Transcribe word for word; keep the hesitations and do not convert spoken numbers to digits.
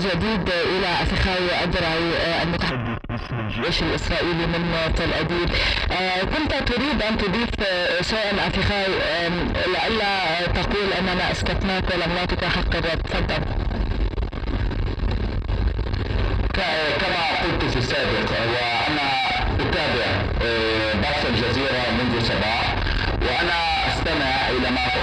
جديد إلى أخيخاي أدرعي المتحدث الجيش الإسرائيلي من تل أبيب. كنت تريد أن تضيف شيئا أخيخاي لئلا تقول أننا أسكتناك ولم نعطك حق الرد. تفضل. كما قلت في السابق وأنا أتابع بث الجزيرة منذ صباح، وأنا